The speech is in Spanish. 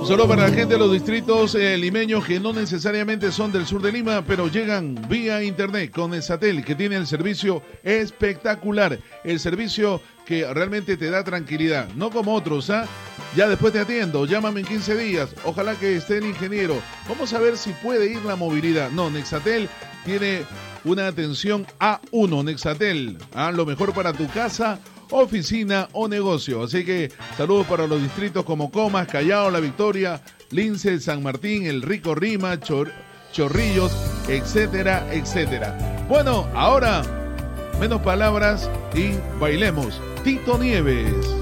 Solo para la gente de los distritos limeños que no necesariamente son del sur de Lima, pero llegan vía internet con Nexatel, que tiene el servicio espectacular, el servicio que realmente te da tranquilidad, no como otros, ¿ah? Ya después te atiendo, llámame en 15 días, ojalá que esté el ingeniero, vamos a ver si puede ir la movilidad. No, Nexatel tiene una atención A1, Nexatel, lo mejor para tu casa, oficina o negocio. Así que saludos para los distritos como Comas, Callao, La Victoria, Lince, San Martín, El Rico, Rima, Chorrillos, etcétera, etcétera. Bueno, ahora menos palabras y bailemos. Tito Nieves.